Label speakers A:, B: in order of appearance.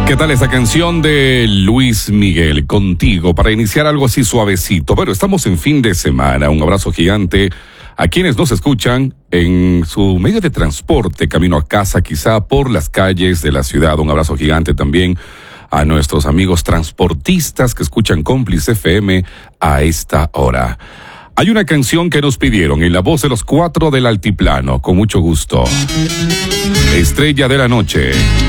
A: ¿Qué tal esta canción de Luis Miguel? Contigo, para iniciar algo así suavecito. Pero estamos en fin de semana. Un abrazo gigante a quienes nos escuchan en su medio de transporte, camino a casa, quizá por las calles de la ciudad. Un abrazo gigante también a nuestros amigos transportistas que escuchan Cómplice FM a esta hora. Hay una canción que nos pidieron en la voz de los 4 del Altiplano, con mucho gusto. Estrella de la Noche.